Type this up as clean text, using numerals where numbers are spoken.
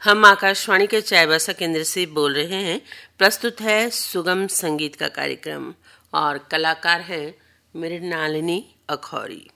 हम आकाशवाणी के चाईबासा केंद्र से बोल रहे हैं। प्रस्तुत है सुगम संगीत का कार्यक्रम और कलाकार हैं मृणालिनी अखौरी।